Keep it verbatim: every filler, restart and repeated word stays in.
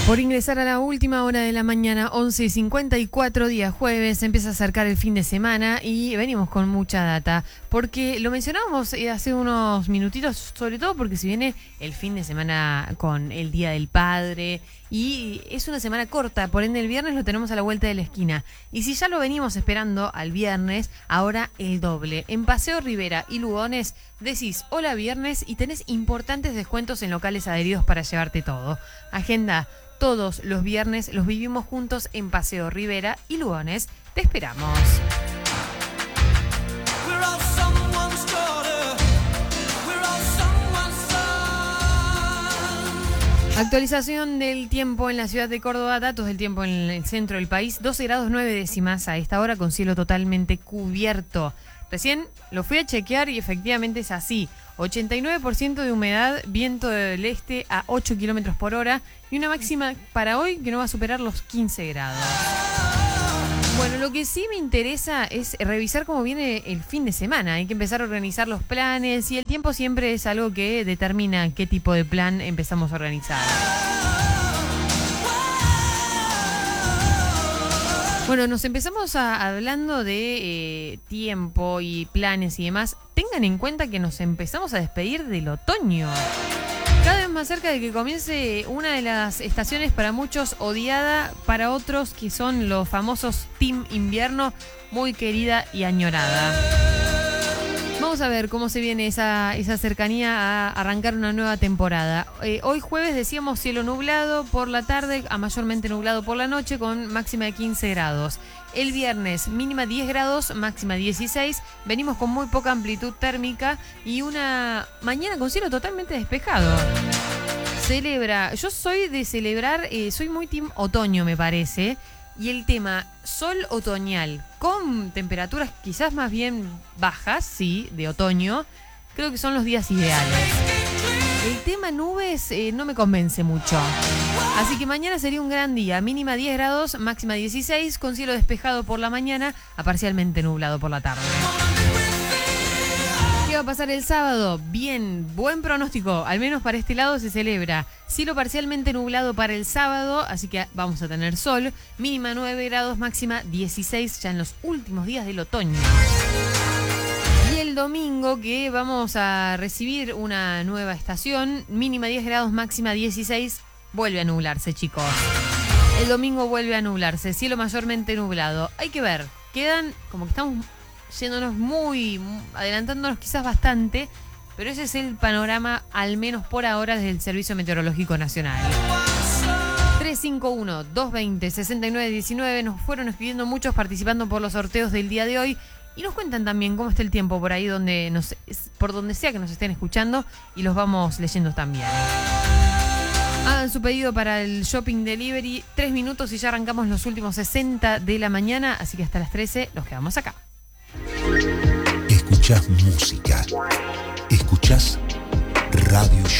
Por ingresar a la última hora de la mañana, once y cincuenta y cuatro, día jueves, se empieza a acercar el fin de semana y venimos con mucha data, porque lo mencionábamos hace unos minutitos, sobre todo porque si viene el fin de semana con el Día del Padre y es una semana corta, por ende el viernes lo tenemos a la vuelta de la esquina. Y si ya lo venimos esperando al viernes, ahora el doble. En Paseo Rivera y Lugones decís hola viernes y tenés importantes descuentos en locales adheridos para llevarte todo. Agenda. Todos los viernes los vivimos juntos en Paseo Rivera y Lugones. Te esperamos. Actualización del tiempo en la ciudad de Córdoba, datos del tiempo en el centro del país, doce grados nueve décimas a esta hora con cielo totalmente cubierto. Recién lo fui a chequear y efectivamente es así. ochenta y nueve por ciento de humedad, viento del este a ocho kilómetros por hora y una máxima para hoy que no va a superar los quince grados. Bueno, lo que sí me interesa es revisar cómo viene el fin de semana. Hay que empezar a organizar los planes y el tiempo siempre es algo que determina qué tipo de plan empezamos a organizar. Bueno, nos empezamos a, hablando de eh, tiempo y planes y demás. Tengan en cuenta que nos empezamos a despedir del otoño. Cada vez más cerca de que comience una de las estaciones para muchos odiada, para otros que son los famosos Team Invierno, muy querida y añorada. Vamos a ver cómo se viene esa, esa cercanía a arrancar una nueva temporada. Eh, hoy jueves decíamos cielo nublado por la tarde, a mayormente nublado por la noche con máxima de quince grados. El viernes mínima diez grados, máxima dieciséis. Venimos con muy poca amplitud térmica y una mañana con cielo totalmente despejado. Celebra, yo soy de celebrar, eh, soy muy team otoño me parece. Y el tema sol otoñal con temperaturas quizás más bien bajas, sí, de otoño, creo que son los días ideales. El tema nubes eh, no me convence mucho. Así que mañana sería un gran día. Mínima diez grados, máxima dieciséis, con cielo despejado por la mañana, a parcialmente nublado por la tarde. ¿Qué va a pasar el sábado? Bien, buen pronóstico, al menos para este lado se celebra. Cielo parcialmente nublado para el sábado, así que vamos a tener sol. Mínima nueve grados, máxima dieciséis, ya en los últimos días del otoño. Y el domingo que vamos a recibir una nueva estación, mínima diez grados, máxima dieciséis, vuelve a nublarse, chicos. El domingo vuelve a nublarse, cielo mayormente nublado. Hay que ver, quedan como que estamos yéndonos muy, adelantándonos quizás bastante, pero ese es el panorama, al menos por ahora, desde el Servicio Meteorológico Nacional. tres cinco uno, dos veinte, sesenta y nueve diecinueve, nos fueron escribiendo muchos participando por los sorteos del día de hoy y nos cuentan también cómo está el tiempo por ahí, donde nos, por donde sea que nos estén escuchando y los vamos leyendo también. Hagan su pedido para el Shopping Delivery, tres minutos y ya arrancamos los últimos sesenta de la mañana, así que hasta las trece nos quedamos acá. Escuchás música. Escuchás Radio Show.